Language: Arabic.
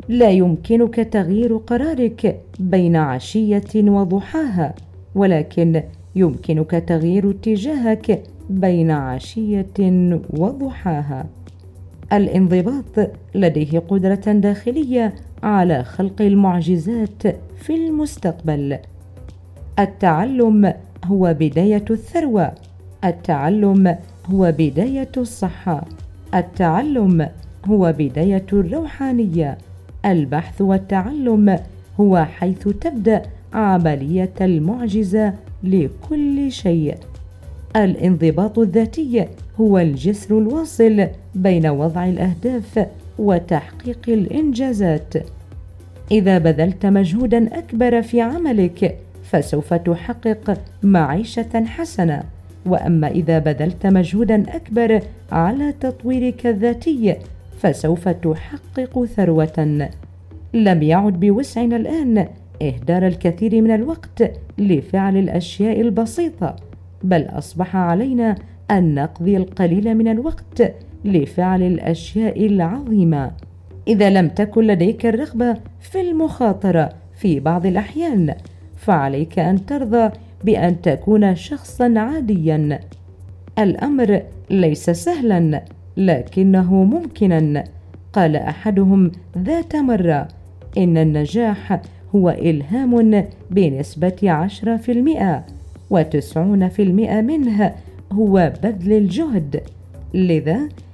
لا يمكنك تغيير قرارك بين عشية وضحاها، ولكن يمكنك تغيير اتجاهك بين عشية وضحاها. الانضباط لديه قدرة داخلية على خلق المعجزات في المستقبل. التعلم هو بداية الثروة، التعلم هو بداية الصحة، التعلم هو بداية الروحانية. البحث والتعلم هو حيث تبدأ عملية المعجزة لكل شيء. الانضباط الذاتي هو الجسر الواصل بين وضع الأهداف وتحقيق الإنجازات. إذا بذلت مجهوداً أكبر في عملك فسوف تحقق معيشة حسنة، وأما إذا بذلت مجهوداً أكبر على تطويرك الذاتي فسوف تحقق ثروة. لم يعد بوسعنا الآن إهدار الكثير من الوقت لفعل الأشياء البسيطة، بل أصبح علينا أن نقضي القليل من الوقت لفعل الأشياء العظيمة. إذا لم تكن لديك الرغبة في المخاطرة في بعض الأحيان، فعليك أن ترضى بأن تكون شخصاً عادياً. الأمر ليس سهلاً لكنه ممكناً. قال أحدهم ذات مرة: إن النجاح هو إلهام بنسبة 10%، و90% منه هو بذل الجهد. لذا